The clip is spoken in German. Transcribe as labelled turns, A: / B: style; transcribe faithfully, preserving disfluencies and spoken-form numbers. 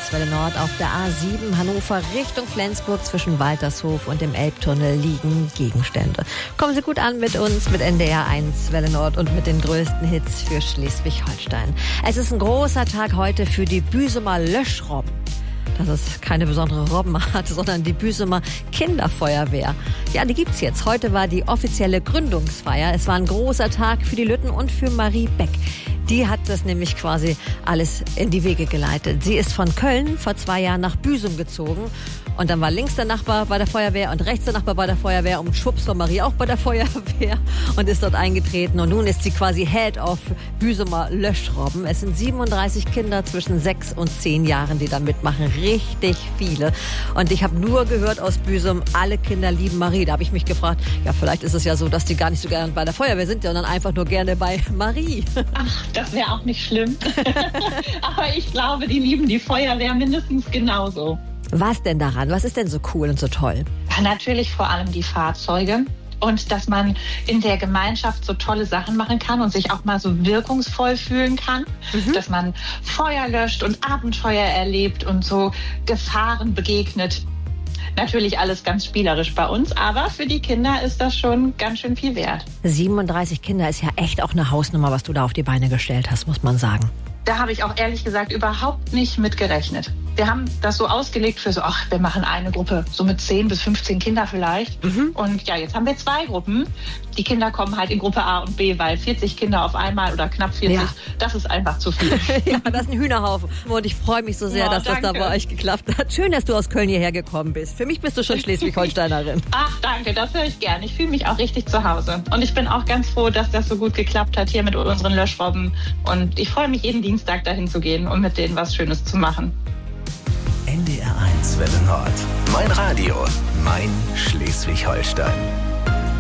A: eins Welle Nord auf der A sieben Hannover Richtung Flensburg zwischen Waltershof und dem Elbtunnel liegen Gegenstände. Kommen Sie gut an mit uns, mit N D R eins Welle Nord und mit den größten Hits für Schleswig-Holstein. Es ist ein großer Tag heute für die Büsumer Löschrobben. Dass es keine besondere Robbenart, sondern die Büsumer Kinderfeuerwehr. Ja, die gibt's jetzt. Heute war die offizielle Gründungsfeier. Es war ein großer Tag für die Lütten und für Marie Beck. Die hat das nämlich quasi alles in die Wege geleitet. Sie ist von Köln vor zwei Jahren nach Büsum gezogen. Und dann war links der Nachbar bei der Feuerwehr und rechts der Nachbar bei der Feuerwehr und schwupps war Marie auch bei der Feuerwehr und ist dort eingetreten. Und nun ist sie quasi Head of Büsumer Löschrobben. Es sind siebenunddreißig Kinder zwischen sechs und zehn Jahren, die da mitmachen. Richtig viele. Und ich habe nur gehört aus Büsum, alle Kinder lieben Marie. Da habe ich mich gefragt, ja, vielleicht ist es ja so, dass die gar nicht so gerne bei der Feuerwehr sind, sondern einfach nur gerne bei Marie.
B: Ach, das wäre auch nicht schlimm. Aber ich glaube, die lieben die Feuerwehr mindestens genauso.
A: Was denn daran? Was ist denn so cool und so toll?
B: Ja, natürlich vor allem die Fahrzeuge. Und dass man in der Gemeinschaft so tolle Sachen machen kann und sich auch mal so wirkungsvoll fühlen kann. Mhm. Dass man Feuer löscht und Abenteuer erlebt und so Gefahren begegnet. Natürlich alles ganz spielerisch bei uns, aber für die Kinder ist das schon ganz schön viel wert.
A: siebenunddreißig Kinder ist ja echt auch eine Hausnummer, was du da auf die Beine gestellt hast, muss man sagen.
B: Da habe ich auch ehrlich gesagt überhaupt nicht mit gerechnet. Wir haben das so ausgelegt für so, ach, wir machen eine Gruppe, so mit zehn bis fünfzehn Kinder vielleicht. Mhm. Und ja, jetzt haben wir zwei Gruppen. Die Kinder kommen halt in Gruppe A und B, weil vierzig Kinder auf einmal oder knapp vierzig, ja. Das ist einfach zu viel.
A: Ja, das ist ein Hühnerhaufen. Und ich freue mich so sehr, ja, dass danke. Das da bei euch geklappt hat. Schön, dass du aus Köln hierher gekommen bist. Für mich bist du schon Schleswig-Holsteinerin.
B: Ach, danke, das höre ich gern. Ich fühle mich auch richtig zu Hause. Und ich bin auch ganz froh, dass das so gut geklappt hat hier mit unseren Löschrobben. Und ich freue mich jeden Dienstag dahin zu gehen und mit denen was Schönes zu machen.
C: N D R eins Welle Nord. Mein Radio, mein Schleswig-Holstein.